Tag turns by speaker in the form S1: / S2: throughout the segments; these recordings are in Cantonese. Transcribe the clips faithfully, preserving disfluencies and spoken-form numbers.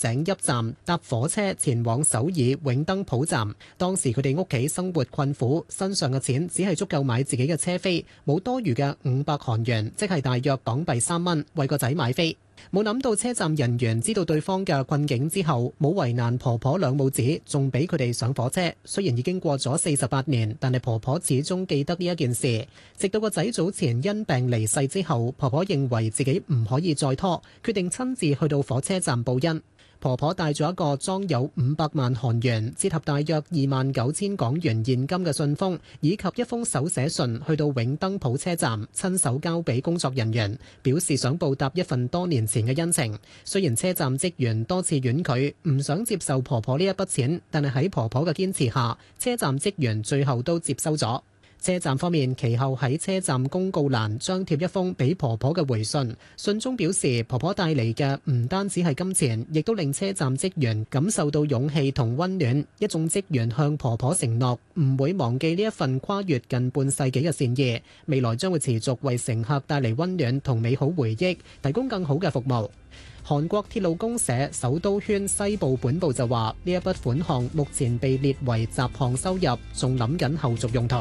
S1: 井邑站搭火車前往首爾永登浦站。當時佢哋屋企生活困苦，身上嘅錢只係足夠買自己嘅車飛，冇多餘嘅五百韓元，即係大約港幣三蚊，為個仔買飛。冇諗到車站人員知道對方嘅困境之後，冇為難婆婆兩母子，仲俾佢哋上火車。雖然已經過咗四十八年，但係婆婆始終記得呢一件事。直到個仔早前因病離世之後，婆婆認為自己唔可以再拖，決定親自去到火車站報恩。婆婆帶咗一個裝有五百萬韓元，折合大約二萬九千港元現金嘅信封，以及一封手寫信，去到永登浦車站，親手交俾工作人員，表示想報答一份多年前嘅恩情。雖然車站職員多次婉拒，唔想接受婆婆呢一筆錢，但係喺婆婆嘅堅持下，車站職員最後都接收咗。車站方面其後喺車站公告欄張貼一封俾婆婆嘅回信，信中表示婆婆帶嚟嘅唔單止係金錢，亦都令車站職員感受到勇氣同溫暖。一眾職員向婆婆承諾唔會忘記呢一份跨越近半世紀嘅善意，未來將會持續為乘客帶嚟溫暖同美好回憶，提供更好嘅服務。韓國鐵路公社首都圈西部本部就話，呢一筆款項目前被列為雜項收入，仲諗緊後續用途。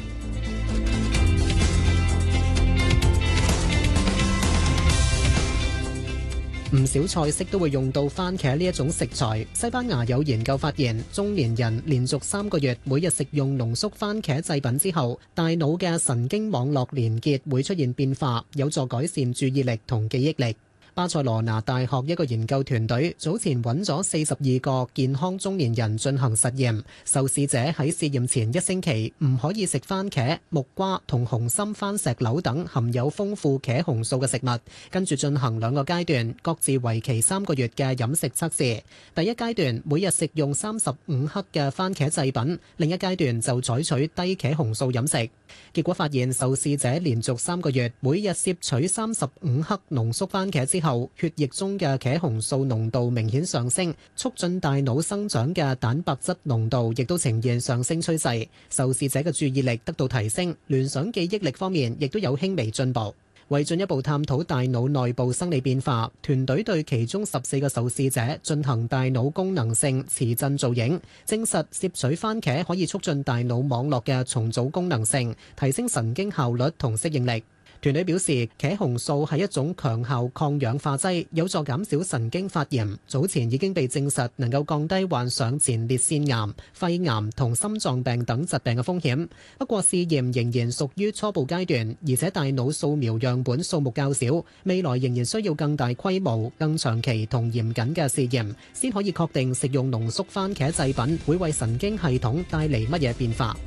S1: 唔少菜式都會用到番茄呢一種食材。西班牙有研究發現，中年人連續三個月每日食用濃縮番茄製品之後，大腦嘅神經網絡連結會出現變化，有助改善注意力同記憶力。巴塞羅那大學一個研究團隊早前揾咗四十二個健康中年人進行實驗，受試者喺試驗前一星期唔可以食番茄、木瓜同紅心番石榴等含有豐富茄紅素嘅食物，跟住進行兩個階段，各自為期三個月嘅飲食測試。第一階段每日食用三十五克嘅番茄製品，另一階段就採取低茄紅素飲食。結果發現，受試者連續三個月每日攝取三十五克濃縮番茄之後，血液中嘅茄紅素濃度明顯上升，促進大腦生長嘅蛋白質濃度亦都呈現上升趨勢。受試者嘅注意力得到提升，聯想記憶力方面亦都有輕微進步。為進一步探討大腦內部生理變化，團隊對其中十四個受試者進行大腦功能性磁振造影，證實攝取番茄可以促進大腦網絡嘅重組功能性，提升神經效率同適應力。團隊表示，茄紅素係一種強效抗氧化劑，有助減少神經發炎。早前已經被證實能夠降低患上前列腺癌、肺癌同心臟病等疾病嘅風險。不過試驗仍然屬於初步階段，而且大腦掃描樣本數目較少，未來仍然需要更大規模、更長期同嚴謹嘅試驗，先可以確定食用濃縮番茄製品會為神經系統帶嚟乜嘢變化。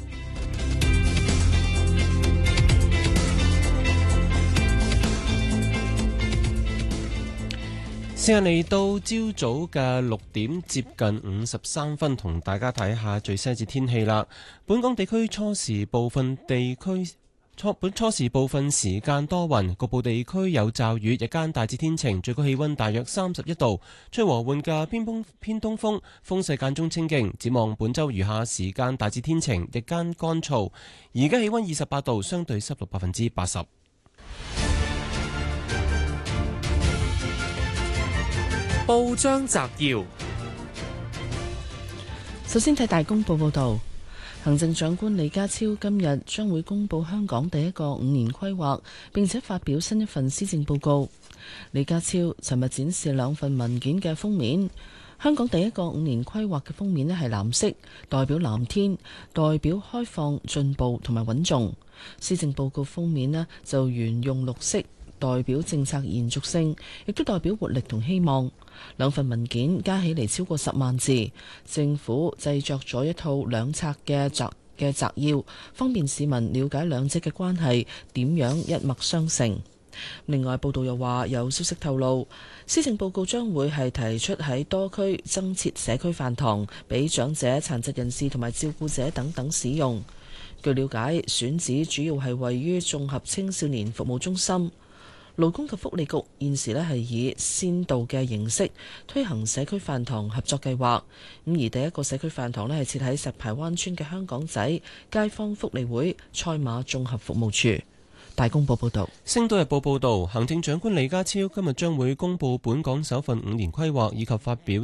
S2: 時間嚟到朝早嘅六點接近五十三分，同大家睇下最新一節天氣啦。本港地區初時部分地區初本初時部分時間多雲，局部地區有驟雨，日間大致天晴，最高氣溫大約三十一度，吹和緩嘅偏東偏東風，風勢間中清勁。展望本週餘下時間大致天晴，日間乾燥。而家氣溫二十八度，相對濕度百分之八十。
S3: 報章摘要：首先睇大公報報道，行政長官李家超今日將會公布香港第一個五年規劃，並且發表新一份施政報告。李家超尋日展示兩份文件嘅封面，香港第一個五年規劃嘅封面咧係藍色，代表藍天，代表開放、進步同埋穩重。施政報告封面咧就沿用綠色，代表政策延續性，亦都代表活力同希望。兩份文件加起嚟超過十萬字，政府製作咗一套兩冊嘅摘嘅摘要，方便市民了解兩者嘅關係點樣一脈相承。另外，報道又話有消息透露，施政報告將會係提出喺多區增設社區飯堂，俾長者、殘疾人士同埋照顧者等等使用。據了解，選址主要係位於綜合青少年服務中心。勞工及福利局現時呢係以先導嘅形式推行社區飯堂合作計劃，咁而第一個社區飯堂呢係設喺石排灣村嘅香港仔街坊福利會賽馬綜合服務處。大公報報道。
S2: 星島日報報道，行政長官李家超今日將會公布本港首份五年規劃以及發表